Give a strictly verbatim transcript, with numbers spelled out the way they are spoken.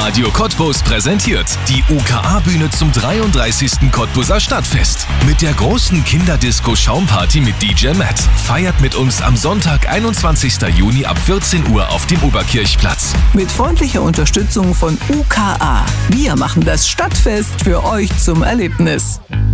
Radio Cottbus präsentiert die U K A-Bühne zum dreiunddreißigsten Cottbuser Stadtfest. Mit der großen Kinderdisco Schaumparty mit D J Matt. Feiert mit uns am Sonntag, einundzwanzigsten Juni ab vierzehn Uhr auf dem Oberkirchplatz. Mit freundlicher Unterstützung von U K A. Wir machen das Stadtfest für euch zum Erlebnis.